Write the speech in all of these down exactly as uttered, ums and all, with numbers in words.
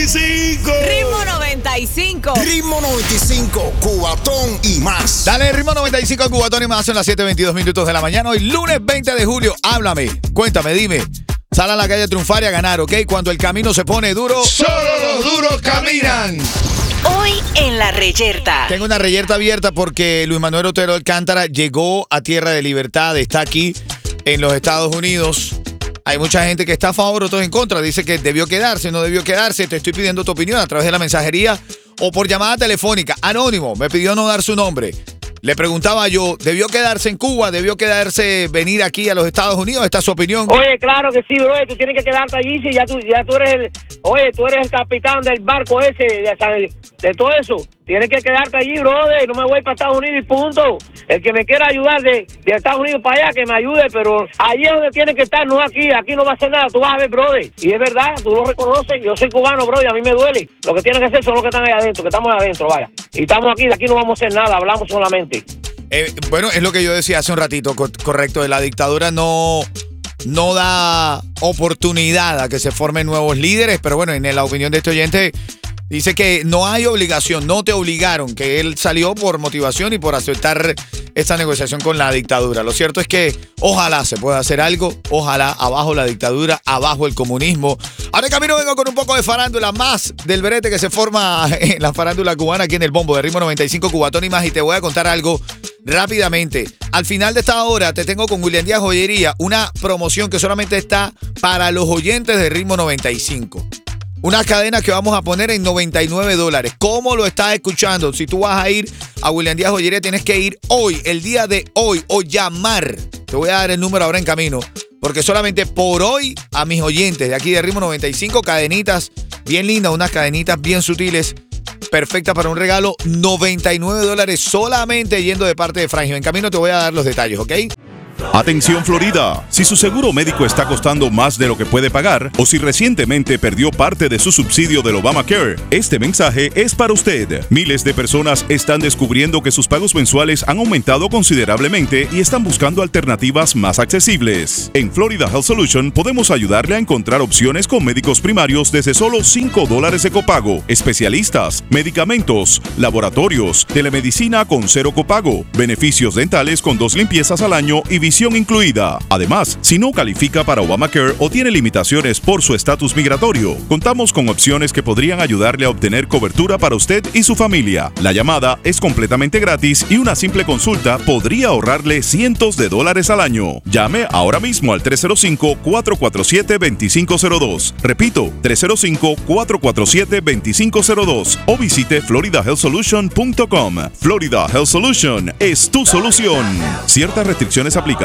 cinco. Ritmo noventa y cinco. Ritmo noventa y cinco, Cubatón y más. Dale, Ritmo noventa y cinco, Cubatón y más. Son las siete veintidós minutos de la mañana. Hoy, lunes veinte de julio. Háblame, cuéntame, dime. Sal a la calle a triunfar y a ganar, ¿ok? Cuando el camino se pone duro, Solo los duros caminan. Hoy en La Reyerta. tengo una reyerta abierta porque Luis Manuel Otero Alcántara llegó a Tierra de Libertad. Está aquí en los Estados Unidos. Hay mucha gente que está a favor, otros en contra. Dice que debió quedarse, no debió quedarse. Te estoy pidiendo tu opinión a través de la mensajería o por llamada telefónica. Anónimo, me pidió no dar su nombre. Le preguntaba yo, ¿debió quedarse en Cuba? ¿Debió quedarse, venir aquí a los Estados Unidos? ¿Esta es su opinión? Oye, claro que sí, bro. Tú tienes que quedarte allí. Si ya tú, ya tú eres el, oye, tú eres el capitán del barco ese, de, de todo eso. Tienes que quedarte allí, brother. No me voy para Estados Unidos y punto. El que me quiera ayudar de, de Estados Unidos para allá, que me ayude. Pero allí es donde tiene que estar, no aquí. Aquí no va a hacer nada. Tú vas a ver, brother. Y es verdad, tú lo reconoces. Yo soy cubano, brother. A mí me duele. Lo que tienen que hacer son los que están ahí adentro, que estamos adentro, vaya. Y estamos aquí. De aquí no vamos a hacer nada. Hablamos solamente. Eh, bueno, es lo que yo decía hace un ratito, co- correcto. La dictadura no, no da oportunidad a que se formen nuevos líderes, pero bueno, en la opinión de este oyente dice que no hay obligación, no te obligaron, que él salió por motivación y por aceptar esta negociación con la dictadura. Lo cierto es que ojalá se pueda hacer algo, ojalá abajo la dictadura, abajo el comunismo. Ahora en camino vengo con un poco de farándula, más del brete que se forma en la farándula cubana aquí en el bombo de Ritmo noventa y cinco, Cubatón y más, y te voy a contar algo rápidamente. Al final de esta hora te tengo con William Díaz Joyería una promoción que solamente está para los oyentes de Ritmo noventa y cinco. Una cadena que vamos a poner en noventa y nueve dólares. ¿Cómo lo estás escuchando? Si tú vas a ir a William Díaz Joyería, tienes que ir hoy, el día de hoy, o llamar. Te voy a dar el número ahora en camino. Porque solamente por hoy, a mis oyentes de aquí de Ritmo noventa y cinco, cadenitas bien lindas, unas cadenitas bien sutiles, perfectas para un regalo, noventa y nueve dólares solamente yendo de parte de Frangio. En camino te voy a dar los detalles, ¿ok? Atención Florida, si su seguro médico está costando más de lo que puede pagar o si recientemente perdió parte de su subsidio del Obamacare, este mensaje es para usted. Miles de personas están descubriendo que sus pagos mensuales han aumentado considerablemente y están buscando alternativas más accesibles. En Florida Health Solution podemos ayudarle a encontrar opciones con médicos primarios desde solo cinco dólares de copago, especialistas, medicamentos, laboratorios, telemedicina con cero copago, beneficios dentales con dos limpiezas al año y visión incluida. Además, si no califica para Obamacare o tiene limitaciones por su estatus migratorio, contamos con opciones que podrían ayudarle a obtener cobertura para usted y su familia. La llamada es completamente gratis y una simple consulta podría ahorrarle cientos de dólares al año. Llame ahora mismo al tres cero cinco, cuatro cuatro siete, dos cinco cero dos. Repito, tres cero cinco, cuatro cuatro siete, dos cinco cero dos o visite florida health solution punto com. Florida Health Solution es tu solución. Ciertas restricciones aplican.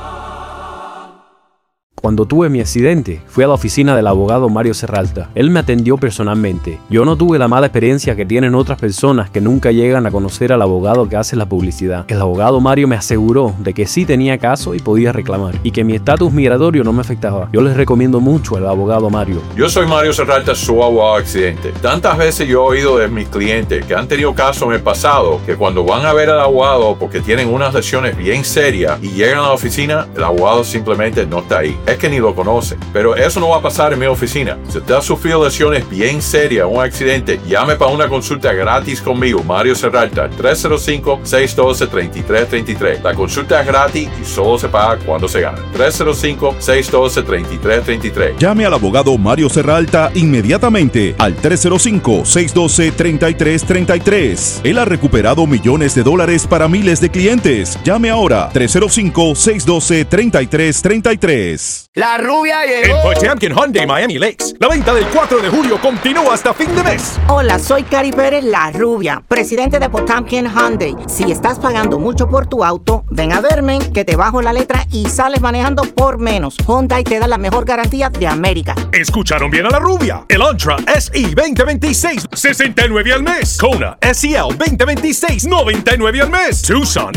Cuando tuve mi accidente, fui a la oficina del abogado Mario Serralta. Él me atendió personalmente. Yo no tuve la mala experiencia que tienen otras personas que nunca llegan a conocer al abogado que hace la publicidad. El abogado Mario me aseguró de que sí tenía caso y podía reclamar, y que mi estatus migratorio no me afectaba. Yo les recomiendo mucho al abogado Mario. Yo soy Mario Serralta, su abogado accidente. Tantas veces yo he oído de mis clientes que han tenido casos en el pasado que cuando van a ver al abogado porque tienen unas lesiones bien serias y llegan a la oficina, el abogado simplemente no está ahí. Es que ni lo conocen. Pero eso no va a pasar en mi oficina. Si usted ha sufrido lesiones bien serias, un accidente, llame para una consulta gratis conmigo, Mario Serralta, tres cero cinco, seis uno dos, tres tres tres tres. La consulta es gratis y solo se paga cuando se gana. tres cero cinco, seis uno dos, tres tres tres tres. Llame al abogado Mario Serralta inmediatamente al tres cero cinco, seis uno dos, tres tres tres tres. Él ha recuperado millones de dólares para miles de clientes. Llame ahora, tres cero cinco, seis uno dos, tres tres tres tres. La rubia llegó. En Potemkin Hyundai Miami Lakes, la venta del cuatro de julio continúa hasta fin de mes. Hola, soy Cari Pérez, la rubia, presidente de Potemkin Hyundai. Si estás pagando mucho por tu auto, ven a verme, que te bajo la letra y sales manejando por menos. Hyundai te da la mejor garantía de América. Escucharon bien a la rubia. El Elantra S E veinte veintiséis, sesenta y nueve al mes. Kona S E L veinte veintiséis, noventa y nueve al mes. Tucson